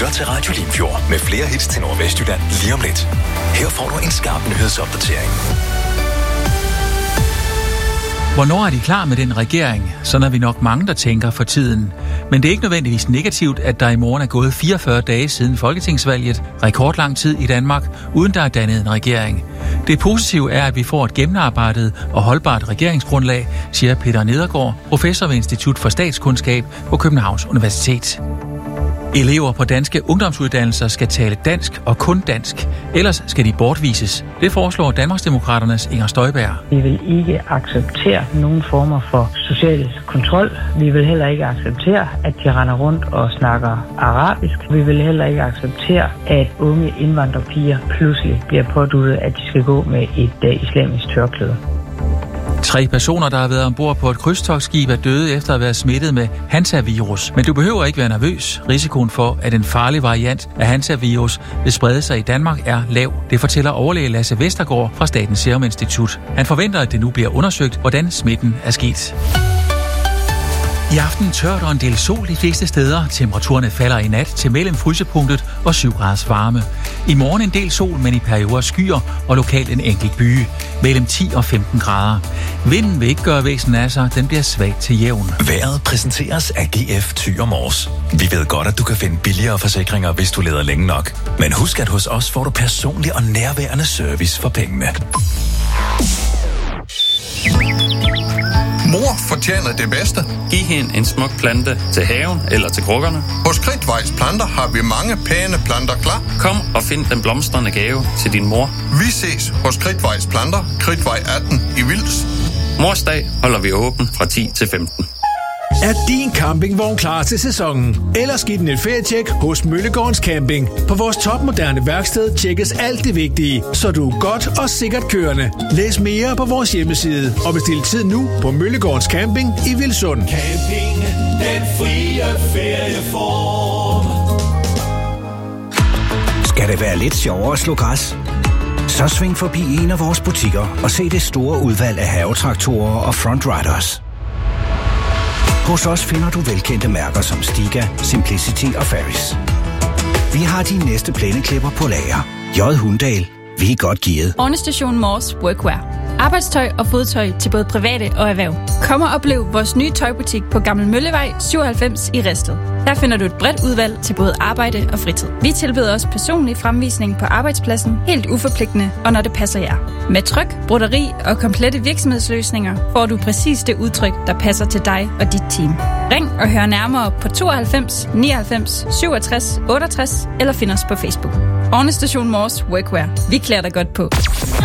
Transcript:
lytter til Radio Limfjord med flere hits til Nordvestjylland lige om lidt. Her får du en skarp nyhedsopdatering. Hvornår er de klar med den regering? Sådan er vi nok mange, der tænker for tiden. Men det er ikke nødvendigvis negativt, at der i morgen er gået 44 dage siden folketingsvalget, rekordlang tid i Danmark, uden der er dannet en regering. Det positive er, at vi får et gennemarbejdet og holdbart regeringsgrundlag, siger Peter Nedergaard, professor ved Institut for Statskundskab på Københavns Universitet. Elever på danske ungdomsuddannelser skal tale dansk og kun dansk, ellers skal de bortvises. Det foreslår Danmarksdemokraternes Inger Støjberg. Vi vil ikke acceptere nogen former for social kontrol. Vi vil heller ikke acceptere, at de render rundt og snakker arabisk. Vi vil heller ikke acceptere, at unge indvandrerpiger pludselig bliver påduttet, at de skal gå med et islamisk tørklæde. 3 personer, der har været ombord på et krydstogtskib, er døde efter at være smittet med hantavirus. Men du behøver ikke være nervøs. Risikoen for, at en farlig variant af hantavirus vil sprede sig i Danmark, er lav. Det fortæller overlæge Lasse Vestergaard fra Statens Serum Institut. Han forventer, at det nu bliver undersøgt, hvordan smitten er sket. I aften tørt og en del sol de fleste steder. Temperaturerne falder i nat til mellem frysepunktet og 7 graders varme. I morgen en del sol, men i perioder skyer og lokalt en enkelt byge. Mellem 10 og 15 grader. Vinden vil ikke gøre væsen af sig, den bliver svag til jævn. Vejret præsenteres af GF Thyre Mors. Vi ved godt, at du kan finde billigere forsikringer, hvis du leder længe nok. Men husk, at hos os får du personlig og nærværende service for pengene. Mor fortjener det bedste. Giv hende en smuk plante til haven eller til krukkerne. Hos Kridtvejs Planter har vi mange pæne planter klar. Kom og find den blomstrende gave til din mor. Vi ses hos Kridtvejs Planter, Kridtvej 18 i Vils. Morsdag holder vi åben fra 10 til 15. Er din campingvogn klar til sæsonen? Ellers giv den et ferietjek hos Møllegårdens Camping. På vores topmoderne værksted tjekkes alt det vigtige, så du er godt og sikkert kørende. Læs mere på vores hjemmeside og bestil tid nu på Møllegårdens Camping i Vilsund. Camping, den frie ferieform. Skal det være lidt sjovere at slå græs? Så sving forbi en af vores butikker og se det store udvalg af havetraktorer og Frontriders. Hos os finder du velkendte mærker som Stiga, Simplicity og Ferris. Vi har de næste plæneklipper på lager. J. Hundahl. Vi er godt gearet. Ornestation Mors Workwear. Arbejdstøj og fodtøj til både private og erhverv. Kom og oplev vores nye tøjbutik på Gammel Møllevej 97 i Risted. Her finder du et bredt udvalg til både arbejde og fritid. Vi tilbyder også personlig fremvisning på arbejdspladsen, helt uforpligtende og når det passer jer. Med tryk, broderi og komplette virksomhedsløsninger får du præcis det udtryk, der passer til dig og dit team. Ring og hør nærmere på 92 99 67 68 eller find os på Facebook. Ornestation Mors Workwear. Vi klæder dig godt på.